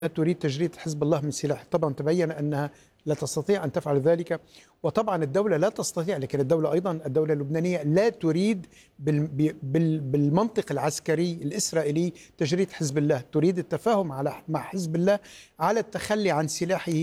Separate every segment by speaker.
Speaker 1: تريد تجريد حزب الله من سلاح. طبعا تبين أنها لا تستطيع أن تفعل ذلك، وطبعا الدولة لا تستطيع، لكن الدولة أيضا الدولة اللبنانية لا تريد بالمنطق العسكري الإسرائيلي تجريد حزب الله، تريد التفاهم مع حزب الله على التخلي عن سلاحه.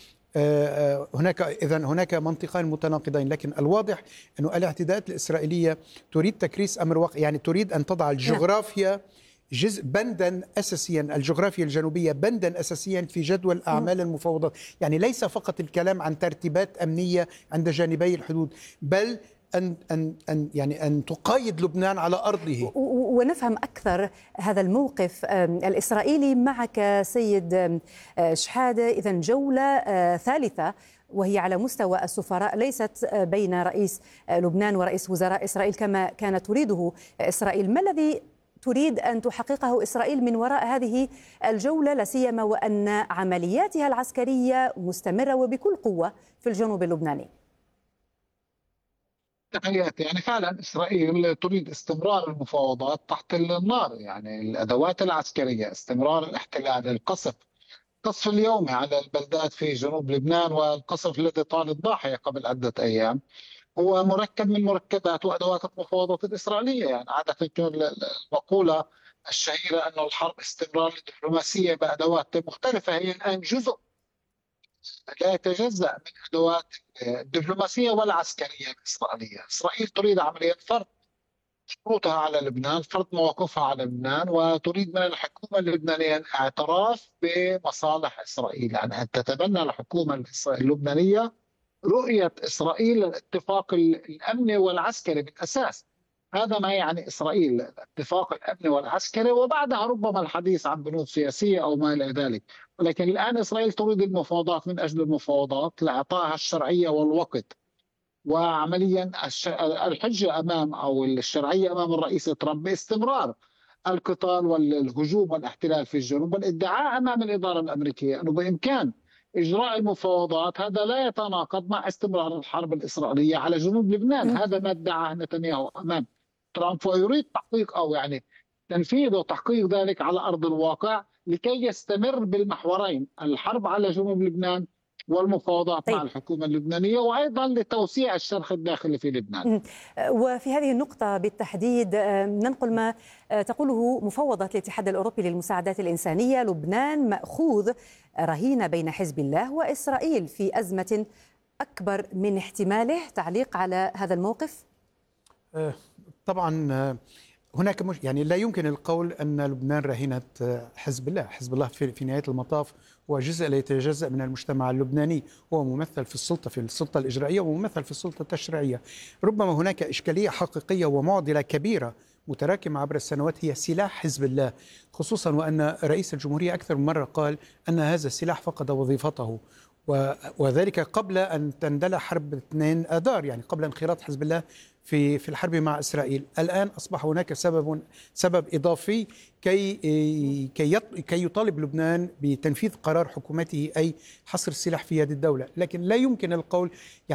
Speaker 1: هناك منطقان متناقضين، لكن الواضح أن الاعتداءات الإسرائيلية تريد تكريس أمر واقع، يعني تريد أن تضع الجغرافيا بندا أساسيا، الجغرافيا الجنوبية بندا أساسيا في جدول أعمال المفاوضات. يعني ليس فقط الكلام عن ترتيبات أمنية عند جانبي الحدود، بل أن تقايد لبنان على أرضه.
Speaker 2: ونفهم أكثر هذا الموقف الإسرائيلي معك سيد شحادة. إذن جولة ثالثة وهي على مستوى السفراء، ليست بين رئيس لبنان ورئيس وزراء إسرائيل كما كانت تريده إسرائيل. ما الذي تريد أن تحققه إسرائيل من وراء هذه الجولة، لا سيما وأن عملياتها العسكرية مستمرة وبكل قوة في الجنوب اللبناني؟
Speaker 3: تحياتي. يعني فعلا إسرائيل تريد استمرار المفاوضات تحت النار، يعني الأدوات العسكرية، استمرار الاحتلال، القصف اليومي على البلدات في جنوب لبنان، والقصف الذي طال الضاحية قبل عدة أيام هو مركب من مركبات وأدوات المفاوضات الإسرائيلية. يعني عادة المقولة الشهيرة أن الحرب استمرار الدبلوماسية بأدوات مختلفة هي الآن جزء لا يتجزأ من أدوات الدبلوماسية والعسكرية الإسرائيلية. إسرائيل تريد عملية فرض شروطها على لبنان، فرض مواقفها على لبنان، وتريد من الحكومة اللبنانية الاعتراف بمصالح إسرائيل، يعني أن تتبنى الحكومة اللبنانية رؤية إسرائيل الاتفاق الأمني والعسكري بالأساس. هذا ما يعني إسرائيل، الاتفاق الأمني والعسكري، وبعدها ربما الحديث عن بنود سياسية أو ما إلى ذلك. ولكن الآن إسرائيل تريد المفاوضات من أجل المفاوضات لإعطائها الشرعية والوقت، وعمليا الحجة أمام أو الشرعية أمام الرئيس ترامب باستمرار القتال والهجوم والاحتلال في الجنوب، والادعاء أمام الإدارة الأمريكية أنه بإمكان إجراء المفاوضات. هذا لا يتناقض مع استمرار الحرب الإسرائيلية على جنوب لبنان. هذا ما ادعاه نتنياهو أمام ترامب، ويريد تحقيق أو يعني تنفيذ وتحقيق ذلك على أرض الواقع لكي يستمر بالمحورين، الحرب على جنوب لبنان والمفاوضات مع الحكومة اللبنانية، وأيضا لتوسيع الشرخ الداخلي في لبنان.
Speaker 2: وفي هذه النقطة بالتحديد ننقل ما تقوله مفوضة الاتحاد الأوروبي للمساعدات الإنسانية: لبنان مأخوذ رهينة بين حزب الله وإسرائيل في أزمة أكبر من احتماله. تعليق على هذا الموقف؟
Speaker 1: طبعا هناك يعني لا يمكن القول أن لبنان رهينة حزب الله. حزب الله في نهاية المطاف هو جزء لا يتجزأ من المجتمع اللبناني، هو ممثل في السلطة الإجرائية وممثل في السلطة التشريعية. ربما هناك إشكالية حقيقية ومعضلة كبيرة متراكمة عبر السنوات هي سلاح حزب الله، خصوصا وأن رئيس الجمهورية أكثر من مرة قال أن هذا السلاح فقد وظيفته، وذلك قبل أن تندلع حرب 2 آذار، يعني قبل انخراط حزب الله في الحرب مع إسرائيل. الآن أصبح هناك سبب إضافي كي يطالب لبنان بتنفيذ قرار حكومته، أي حصر السلاح في يد الدولة. لكن لا يمكن القول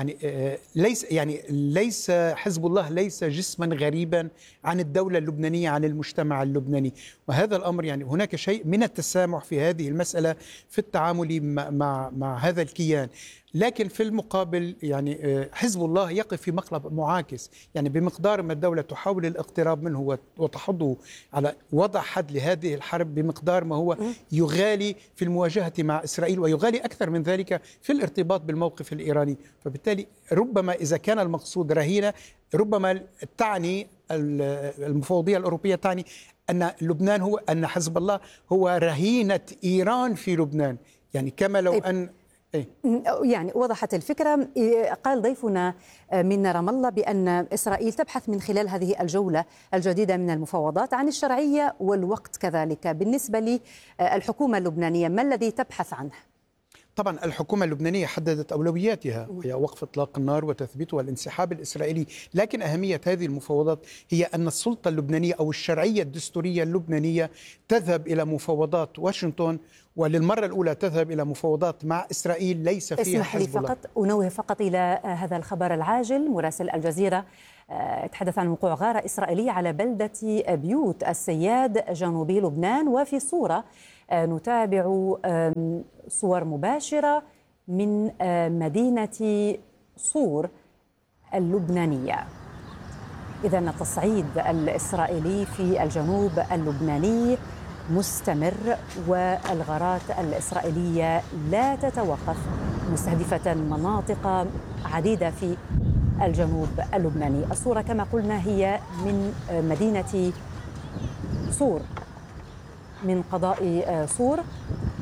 Speaker 1: ليس حزب الله ليس جسما غريبا عن الدولة اللبنانية، عن المجتمع اللبناني، وهذا الأمر يعني هناك شيء من التسامح في هذه المسألة في التعامل مع هذا الكيان. لكن في المقابل يعني حزب الله يقف في مقلب معاكس، يعني بمقدار ما الدولة تحاول الاقتراب منه وتحضه على وضع حد لهذه الحرب، بمقدار ما هو يغالي في المواجهة مع إسرائيل، ويغالي أكثر من ذلك في الارتباط بالموقف الإيراني. فبالتالي ربما إذا كان المقصود رهينة، ربما تعني المفوضية الأوروبية تعني أن حزب الله هو رهينة إيران في لبنان، يعني كما لو أن
Speaker 2: يعني وضحت الفكرة. قال ضيفنا من رام الله بأن إسرائيل تبحث من خلال هذه الجولة الجديدة من المفاوضات عن الشرعية والوقت كذلك. بالنسبة للحكومة اللبنانية ما الذي تبحث عنه؟
Speaker 1: طبعا الحكومة اللبنانية حددت أولوياتها، وهي وقف إطلاق النار وتثبيته والانسحاب الإسرائيلي. لكن أهمية هذه المفاوضات هي أن السلطة اللبنانية أو الشرعية الدستورية اللبنانية تذهب إلى مفاوضات واشنطن، وللمرة الأولى تذهب إلى مفاوضات مع إسرائيل ليس فيها حزب الله.
Speaker 2: اسمح لي فقط أنوه فقط إلى هذا الخبر العاجل. مراسل الجزيرة تحدث عن وقوع غارة إسرائيلية على بلدة بيوت السياد جنوبي لبنان، وفي صورة نتابع صور مباشرة من مدينة صور اللبنانية. إذن التصعيد الإسرائيلي في الجنوب اللبناني مستمر، والغارات الإسرائيلية لا تتوقف، مستهدفة مناطق عديدة في الجنوب اللبناني. الصورة كما قلنا هي من مدينة صور، من قضاء صور،